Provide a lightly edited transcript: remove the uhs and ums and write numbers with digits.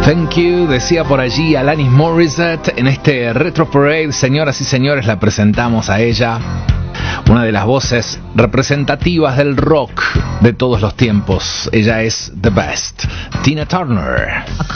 Thank you, decía por allí Alanis Morissette en este Retro Parade. Señoras y señores, la presentamos a ella, una de las voces representativas del rock de todos los tiempos. Ella es the best, Tina Turner.